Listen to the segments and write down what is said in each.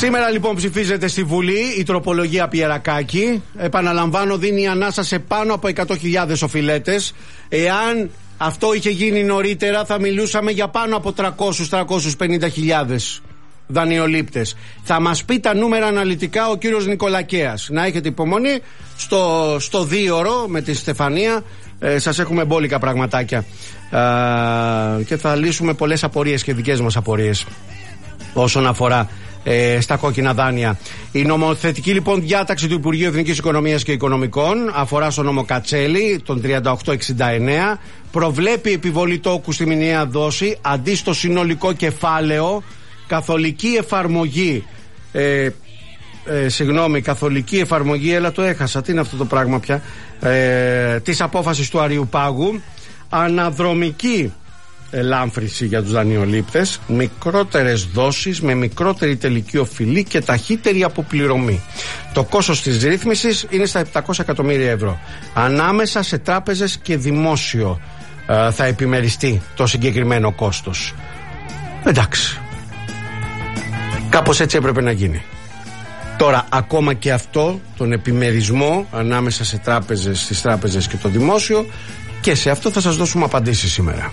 Σήμερα λοιπόν ψηφίζεται στη Βουλή η τροπολογία Πιερακάκη. Επαναλαμβάνω, δίνει ανάσα σε πάνω από 100.000 οφειλέτες. Εάν αυτό είχε γίνει νωρίτερα, θα μιλούσαμε για πάνω από 350.000 δανειολήπτες. Θα μας πει τα νούμερα αναλυτικά ο κύριος Νικολακέας. Να έχετε υπομονή στο 2ωρο με τη Στεφανία. Σας έχουμε μπόλικα πραγματάκια και θα λύσουμε πολλές απορίες και δικές μας απορίες όσον αφορά στα κόκκινα δάνεια. Η νομοθετική λοιπόν διάταξη του Υπουργείου Εθνικής Οικονομίας και Οικονομικών αφορά στο νόμο Κατσέλη, τον 3869, προβλέπει επιβολή τόκου στη μηνιαία δόση αντί στο συνολικό κεφάλαιο, καθολική εφαρμογή καθολική εφαρμογή, έλα το έχασα, τι είναι αυτό το πράγμα πια, της απόφασης του Αριουπάγου, αναδρομική ελάμφρυνση για τους δανειολήπτες, μικρότερες δόσεις με μικρότερη τελική οφειλή και ταχύτερη αποπληρωμή. Το κόστος της ρύθμισης είναι στα 700 εκατομμύρια ευρώ. Ανάμεσα σε τράπεζες και δημόσιο θα επιμεριστεί το συγκεκριμένο κόστος. Εντάξει, κάπως έτσι έπρεπε να γίνει. Τώρα ακόμα και αυτό, τον επιμερισμό ανάμεσα σε τράπεζες, στις τράπεζες και το δημόσιο, και σε αυτό θα σας δώσουμε απαντήσεις σήμερα.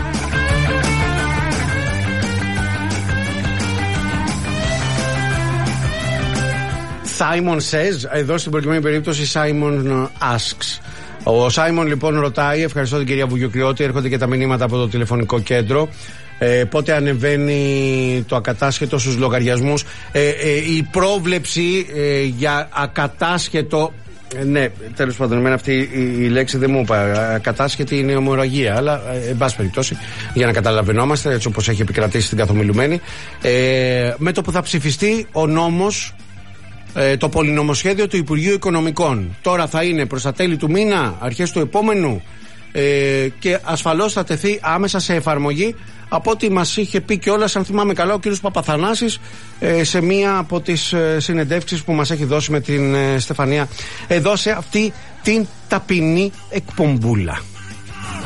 Simon says, εδώ στην προκειμένη περίπτωση Simon asks. Ο Simon λοιπόν ρωτάει, ευχαριστώ την κυρία Βουγιοκριώτη, έρχονται και τα μηνύματα από το τηλεφωνικό κέντρο. Πότε ανεβαίνει το ακατάσχετο στους λογαριασμούς. Η πρόβλεψη για ακατάσχετο, ναι, τέλος πάντων, εμένα αυτή η λέξη δεν μου είπα. Ακατάσχετη είναι η ομορραγία, αλλά εν πάση περιπτώσει, για να καταλαβαίνόμαστε, έτσι όπως έχει επικρατήσει στην καθομιλουμένη, με το που θα ψηφιστεί ο νόμος, το πολυνομοσχέδιο του Υπουργείου Οικονομικών. Τώρα θα είναι προς τα τέλη του μήνα, αρχές του επόμενου, και ασφαλώς θα τεθεί άμεσα σε εφαρμογή, από ό,τι μας είχε πει κιόλας, αν θυμάμαι καλά, ο κύριος Παπαθανάσης σε μία από τις συνεντεύξεις που μας έχει δώσει με την Στεφανία εδώ σε αυτή την ταπεινή εκπομπούλα.